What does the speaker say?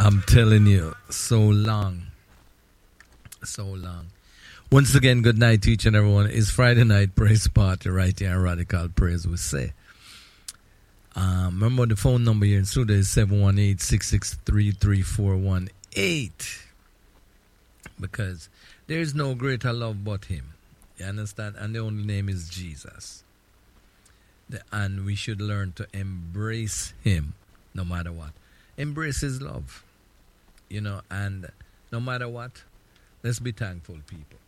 I'm telling you, so long. So long. Once again, good night to each and everyone. It's Friday night praise party right here on Radical Praise we say. Remember the phone number here in Suda is 718-663-3418. Because there is no greater love but him. You understand? And the only name is Jesus. And we should learn to embrace him no matter what. Embrace his love. And no matter what, let's be thankful, people.